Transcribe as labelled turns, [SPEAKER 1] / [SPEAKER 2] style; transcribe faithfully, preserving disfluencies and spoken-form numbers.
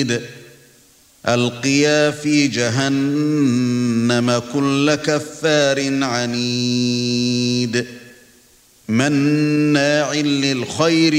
[SPEAKER 1] شديد ألقيا في جهنم كل كفار عنيد مناع للخير